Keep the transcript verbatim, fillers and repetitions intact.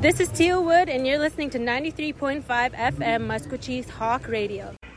This is Teal Wood, and you're listening to ninety-three point five F M Musquechee's Hawk Radio.